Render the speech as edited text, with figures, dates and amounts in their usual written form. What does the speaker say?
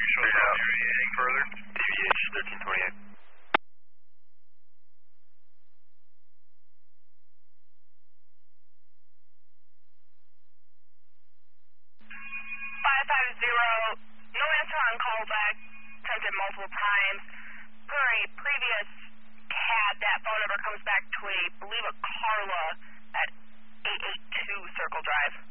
show anything further? DVH 1328. 550, no answer on callback, attempted multiple times. Per a previous CAD, that phone number comes back to believe a Carla at 882 Circle Drive.